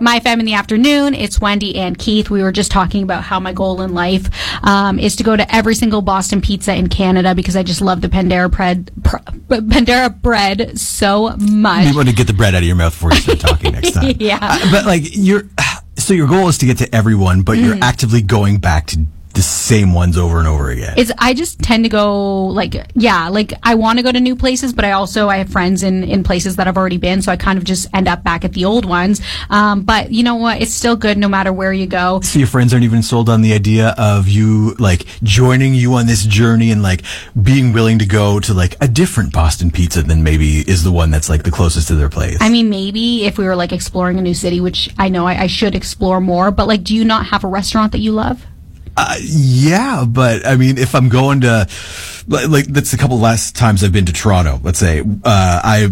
My Femme in the Afternoon. It's Wendy and Keith. We were just talking about how my goal in life is to go to every single Boston Pizza in Canada because I just love the Pandera bread so much. You want to get the bread out of your mouth before you start talking next time. Yeah. But like so your goal is to get to everyone, but you're actively going back to the same ones over and over again. I just tend to go I want to go to new places, but I have friends in places that I've already been, so I kind of just end up back at the old ones. But you know what? It's still good no matter where you go. So your friends aren't even sold on the idea of you like joining you on this journey and like being willing to go to like a different Boston Pizza than maybe is the one that's like the closest to their place. I mean, maybe if we were like exploring a new city, which I know I should explore more, but like, do you not have a restaurant that you love? Yeah, but I mean, if I'm going to, like, that's a couple last times I've been to Toronto, let's say, have I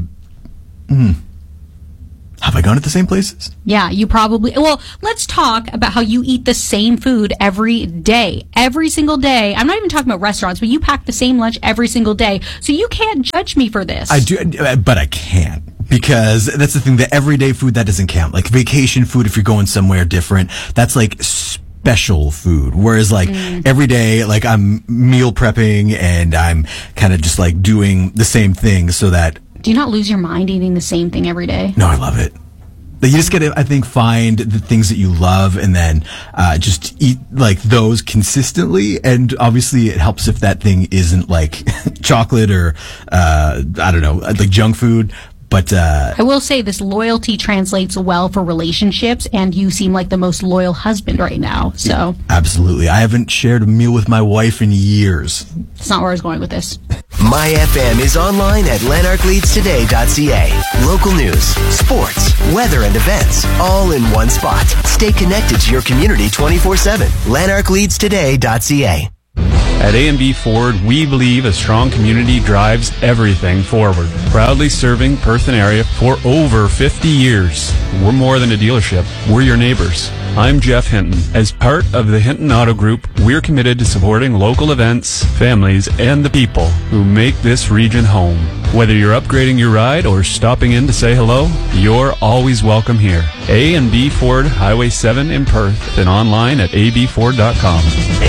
gone to the same places? Yeah, you probably, well, let's talk about how you eat the same food every day, every single day. I'm not even talking about restaurants, but you pack the same lunch every single day. So you can't judge me for this. I do, but I can't. Because that's the thing, the everyday food, that doesn't count. Like vacation food, if you're going somewhere different, that's like special food. Whereas like every day, like I'm meal prepping and I'm kind of just like doing the same thing so that. Do you not lose your mind eating the same thing every day? No, I love it. Like you just gotta, I think, find the things that you love and then just eat like those consistently. And obviously it helps if that thing isn't like chocolate or I don't know, like junk food. But I will say this loyalty translates well for relationships, and you seem like the most loyal husband right now. So absolutely. I haven't shared a meal with my wife in years. That's not where I was going with this. My FM is online at lanarkleadstoday.ca. Local news, sports, weather, and events, all in one spot. Stay connected to your community 24/7. lanarkleadstoday.ca. At A&B Ford, we believe a strong community drives everything forward. Proudly serving Perth and area for over 50 years. We're more than a dealership. We're your neighbors. I'm Jeff Hinton. As part of the Hinton Auto Group, we're committed to supporting local events, families, and the people who make this region home. Whether you're upgrading your ride or stopping in to say hello, you're always welcome here. A&B Ford, Highway 7 in Perth, and online at abford.com.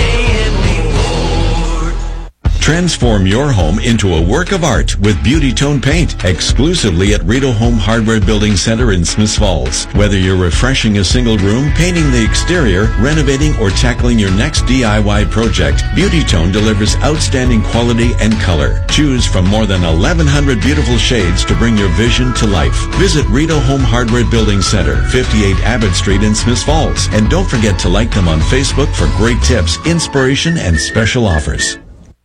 Transform your home into a work of art with Beauty Tone Paint, exclusively at Rideau Home Hardware Building Center in Smiths Falls. Whether you're refreshing a single room, painting the exterior, renovating, or tackling your next DIY project, Beauty Tone delivers outstanding quality and color. Choose from more than 1,100 beautiful shades to bring your vision to life. Visit Rideau Home Hardware Building Center, 58 Abbott Street in Smiths Falls. And don't forget to like them on Facebook for great tips, inspiration, and special offers.